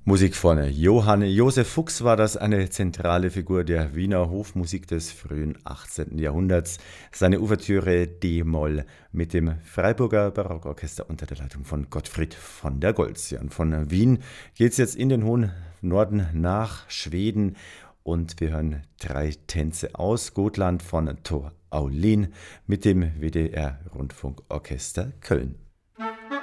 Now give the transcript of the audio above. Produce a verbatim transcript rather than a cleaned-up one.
Musik von Johann Josef Fuchs war das, eine zentrale Figur der Wiener Hofmusik des frühen achtzehnten. Jahrhunderts. Seine Ouvertüre D-Moll mit dem Freiburger Barockorchester unter der Leitung von Gottfried von der Goltz. Ja, und von Wien geht es jetzt in den hohen Norden nach Schweden und wir hören drei Tänze aus Gotland von Tor Aulin mit dem W D R Rundfunkorchester Köln.